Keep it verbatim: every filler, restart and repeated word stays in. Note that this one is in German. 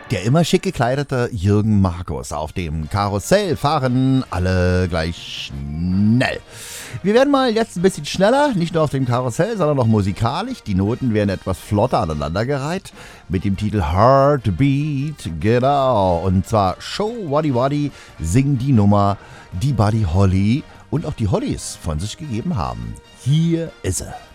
Der immer schick gekleidete Jürgen Markus. Auf dem Karussell fahren alle gleich schnell. Wir werden mal jetzt ein bisschen schneller, nicht nur auf dem Karussell, sondern auch musikalisch. Die Noten werden etwas flotter aneinandergereiht mit dem Titel Heartbeat, genau. Und zwar Show Waddy Waddy singen die Nummer, die Buddy Holly und auch die Hollys von sich gegeben haben. Hier ist er.